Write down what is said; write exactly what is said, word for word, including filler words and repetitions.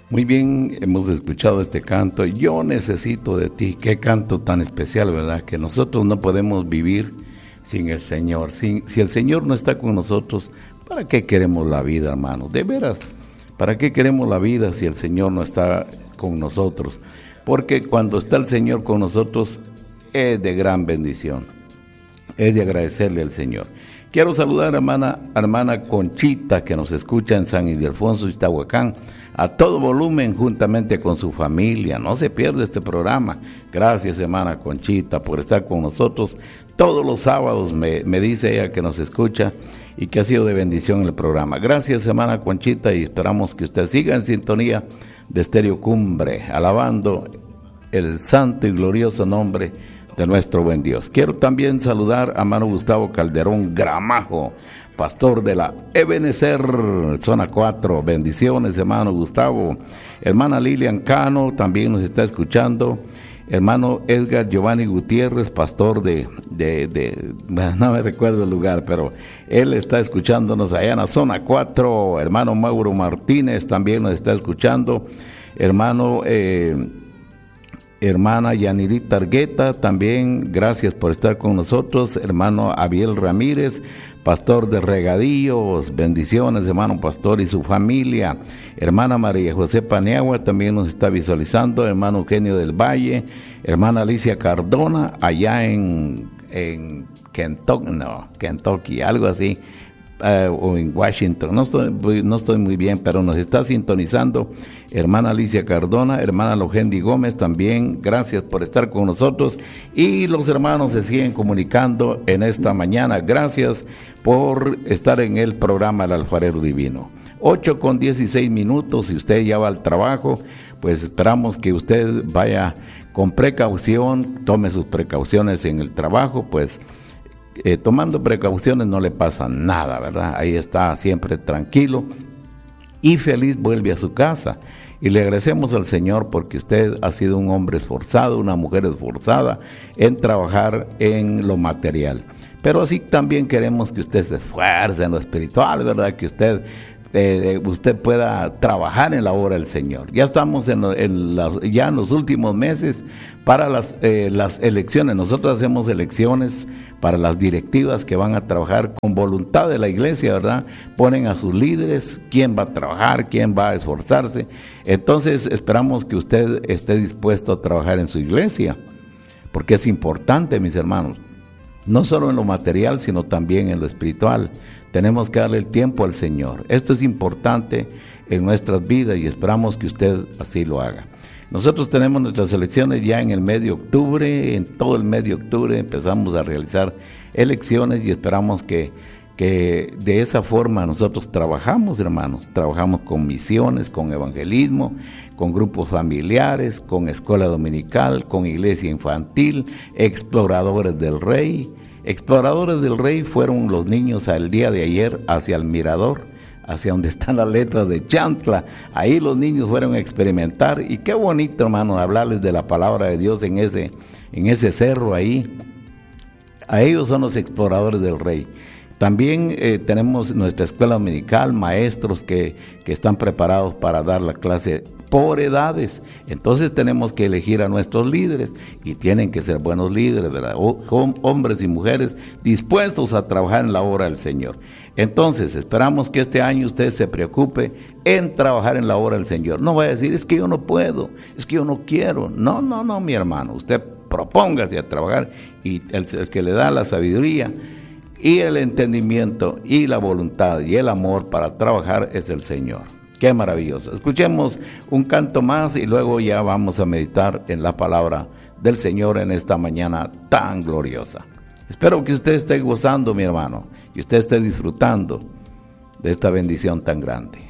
Muy bien, hemos escuchado este canto. Yo necesito de ti. Qué canto tan especial, ¿verdad? Que nosotros no podemos vivir sin el Señor. Si, si el Señor no está con nosotros, ¿para qué queremos la vida, hermano? De veras, ¿para qué queremos la vida si el Señor no está con nosotros? Porque cuando está el Señor con nosotros es de gran bendición. Es de agradecerle al Señor. Quiero saludar a hermana, hermana Conchita, que nos escucha en San Ildefonso, Iztahuacán, a todo volumen juntamente con su familia. No se pierde este programa. Gracias, hermana Conchita, por estar con nosotros todos los sábados, me, me dice ella que nos escucha y que ha sido de bendición el programa. Gracias, hermana Conchita, y esperamos que usted siga en sintonía de Estéreo Cumbre, alabando el santo y glorioso nombre de nuestro buen Dios. Quiero también saludar a hermano Gustavo Calderón Gramajo, pastor de la Ebenezer, zona cuatro. Bendiciones, hermano Gustavo. Hermana Lilian Cano también nos está escuchando. Hermano Edgar Giovanni Gutiérrez, pastor de, de, de, no me recuerdo el lugar, pero él está escuchándonos allá en la zona cuatro. Hermano Mauro Martínez también nos está escuchando. Hermano, eh, hermana Yanirita Argueta, también gracias por estar con nosotros. Hermano Abiel Ramírez, pastor de Regadíos, bendiciones, hermano pastor y su familia. Hermana María José Paniagua también nos está visualizando. Hermano Eugenio del Valle, hermana Alicia Cardona, allá en, en Kentucky, no, Kentucky, algo así, uh, o en Washington, no estoy, no estoy muy bien, pero nos está sintonizando. Hermana Alicia Cardona, hermana Logendi Gómez también, gracias por estar con nosotros, y los hermanos se siguen comunicando en esta mañana. Gracias por estar en el programa El Alfarero Divino. ocho con dieciséis minutos, si usted ya va al trabajo, pues esperamos que usted vaya con precaución, tome sus precauciones en el trabajo, pues eh, tomando precauciones no le pasa nada, ¿verdad? Ahí está siempre tranquilo y feliz, vuelve a su casa. Y le agradecemos al Señor porque usted ha sido un hombre esforzado, una mujer esforzada en trabajar en lo material. Pero así también queremos que usted se esfuerce en lo espiritual, ¿verdad? Que usted, eh, usted pueda trabajar en la obra del Señor. Ya estamos en, en la, ya en los últimos meses para las, eh, las elecciones. Nosotros hacemos elecciones para las directivas que van a trabajar con voluntad de la iglesia, ¿verdad? Ponen a sus líderes, quién va a trabajar, quién va a esforzarse. Entonces esperamos que usted esté dispuesto a trabajar en su iglesia, porque es importante, mis hermanos, no solo en lo material, sino también en lo espiritual. Tenemos que darle el tiempo al Señor. Esto es importante en nuestras vidas y esperamos que usted así lo haga. Nosotros tenemos nuestras elecciones ya en el mes de octubre, en todo el mes de octubre empezamos a realizar elecciones y esperamos que, que de esa forma nosotros trabajamos, hermanos, trabajamos con misiones, con evangelismo, con grupos familiares, con escuela dominical, con iglesia infantil, exploradores del Rey. Exploradores del Rey fueron los niños al día de ayer hacia el mirador, hacia donde están las letras de Chantla. Ahí los niños fueron a experimentar y qué bonito, hermano, hablarles de la palabra de Dios en ese, en ese cerro ahí. A ellos son los exploradores del Rey. También eh, tenemos nuestra escuela dominical, maestros que, que están preparados para dar la clase por edades. Entonces tenemos que elegir a nuestros líderes y tienen que ser buenos líderes, ¿verdad? O, hombres y mujeres dispuestos a trabajar en la obra del Señor. Entonces esperamos que este año usted se preocupe en trabajar en la obra del Señor. No vaya a decir, es que yo no puedo, es que yo no quiero. No, no, no, mi hermano, usted propóngase a trabajar y el, el que le da la sabiduría y el entendimiento y la voluntad y el amor para trabajar es el Señor. Qué maravilloso. Escuchemos un canto más y luego ya vamos a meditar en la palabra del Señor en esta mañana tan gloriosa. Espero que usted esté gozando, mi hermano, y usted esté disfrutando de esta bendición tan grande.